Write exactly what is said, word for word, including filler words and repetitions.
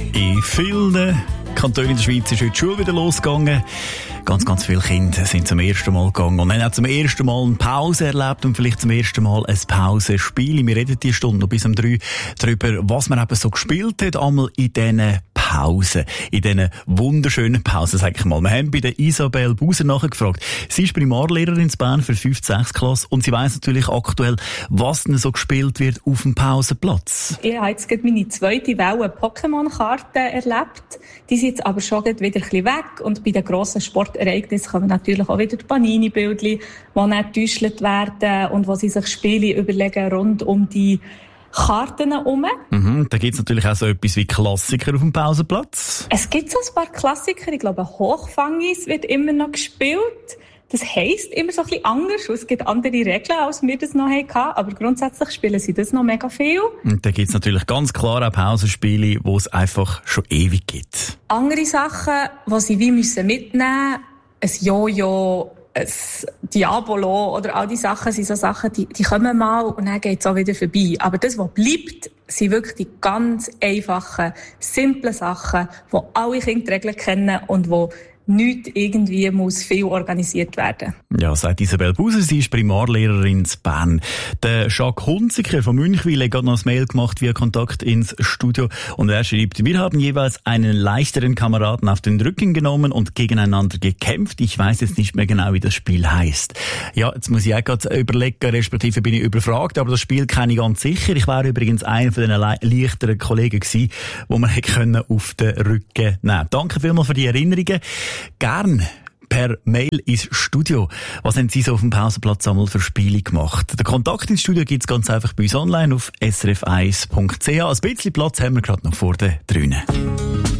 In vielen Kantonen in der Schweiz ist heute die Schule wieder losgegangen. Ganz, ganz viele Kinder sind zum ersten Mal gegangen und haben auch zum ersten Mal eine Pause erlebt und vielleicht zum ersten Mal ein Pausenspiel. Wir reden diese Stunde noch bis um drei darüber, was man eben so gespielt hat, einmal in diesen Pausen, in diesen wunderschönen Pausen, sag ich mal. Wir haben bei der Isabel Buser nachgefragt. Sie ist Primarlehrerin in Bern für fünfte, sechste Klasse und sie weiss natürlich aktuell, was denn so gespielt wird auf dem Pausenplatz. Ich habe jetzt gerade meine zweite Welle Pokémon-Karten erlebt. Die sind jetzt aber schon wieder ein bisschen weg und bei den grossen Sportereignissen kommen natürlich auch wieder die Panini-Bildchen, die dann getäuscht werden und wo sie sich Spiele überlegen rund um die Karten herum. Mhm, da gibt es natürlich auch so etwas wie Klassiker auf dem Pausenplatz. Es gibt so ein paar Klassiker. Ich glaube, Hochfangis wird immer noch gespielt. Das heisst immer so ein bisschen anders. Es gibt andere Regeln, als wir das noch hatten. Aber grundsätzlich spielen sie das noch mega viel. Und da gibt es natürlich ganz klar auch Pausenspiele, die es einfach schon ewig gibt. Andere Sachen, die sie wie müssen mitnehmen müssen, ein Jojo, ein Diabolo oder all die Sachen sind so Sachen, die, die kommen mal und dann geht es auch wieder vorbei. Aber das, was bleibt, sind wirklich die ganz einfachen, simplen Sachen, wo alle Kinder die Regeln kennen und wo nichts irgendwie muss viel organisiert werden. Ja, sagt Isabel Buser, sie ist Primarlehrerin in Bern. Der Jacques Hunziker von Münchwil hat gerade noch ein Mail gemacht via Kontakt ins Studio und er schreibt: Wir haben jeweils einen leichteren Kameraden auf den Rücken genommen und gegeneinander gekämpft. Ich weiß jetzt nicht mehr genau, wie das Spiel heisst. Ja, jetzt muss ich auch gerade überlegen, respektive bin ich überfragt, aber das Spiel kenne ich ganz sicher. Ich wäre übrigens einer von den le- leichteren Kollegen gewesen, wo man hätte auf den Rücken nehmen können. Danke vielmals für die Erinnerungen. Gern per Mail ins Studio. Was haben Sie so auf dem Pausenplatz einmal für Spiele gemacht? Den Kontakt ins Studio gibt es ganz einfach bei uns online auf s r f eins punkt c h. Ein bisschen Platz haben wir gerade noch vor den Drünen.